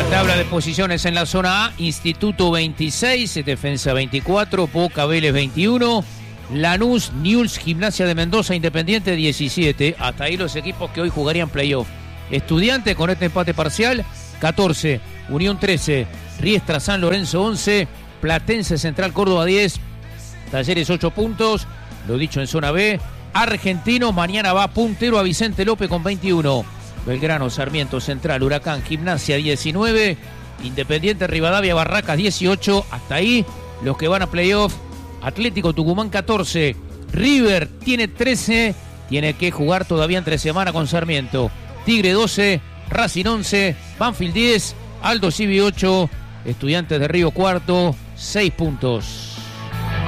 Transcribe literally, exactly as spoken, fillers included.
tabla de posiciones en la zona A: Instituto veintiséis, Defensa veinticuatro, Boca Vélez veintiuno, Lanús, Newell's, Gimnasia de Mendoza, Independiente diecisiete. Hasta ahí los equipos que hoy jugarían playoff. Estudiantes con este empate parcial catorce, Unión trece, Riestra San Lorenzo once, Platense Central Córdoba diez, Talleres ocho puntos. Lo dicho en zona B, Argentino mañana va puntero a Vicente López con veintiuno. Belgrano, Sarmiento, Central, Huracán, Gimnasia diecinueve, Independiente, Rivadavia, Barracas dieciocho. Hasta ahí los que van a playoff. Atlético Tucumán catorce, River tiene trece, tiene que jugar todavía entre semana con Sarmiento. Tigre doce, Racing once, Banfield diez, Aldo Civi ocho, Estudiantes de Río cuarto, seis puntos.